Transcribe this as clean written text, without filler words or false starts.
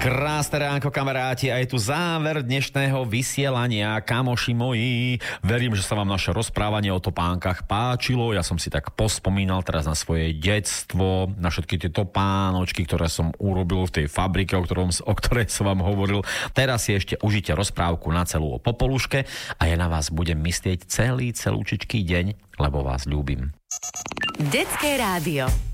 Krásne ránko, kamaráti, a je tu záver dnešného vysielania, kamoši moji. Verím, že sa vám naše rozprávanie o topánkach páčilo. Ja som si tak pospomínal teraz na svoje detstvo, na všetky tie topánočky, ktoré som urobil v tej fabrike, o ktorej som vám hovoril. Teraz si ešte užite rozprávku na celú o Popoluške a ja na vás budem myslieť celúčičký deň, lebo vás ľúbim. Detské rádio.